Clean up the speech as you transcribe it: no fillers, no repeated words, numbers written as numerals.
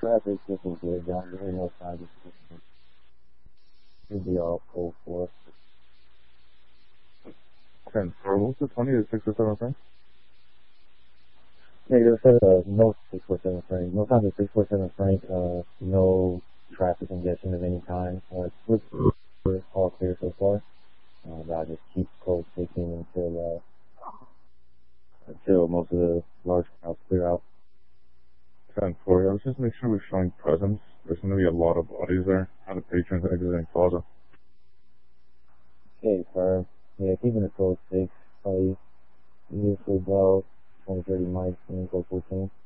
Traffic looking good down there, no signs of system. Should be all full force. 10-4, what's the 20 to 6 or 7 frame? Negative, no 647 frame, no signs of 647 frame, no traffic congestion of any kind. It's all clear so far. I'll just keep code 16 until most of the large crowds clear out. 10-4, let's just make sure we're showing presence. There's going to be a lot of bodies there. How the patrons exiting plaza. Okay, firm. Yeah, keeping the code 6, probably use for about 20-30 mics and code 14.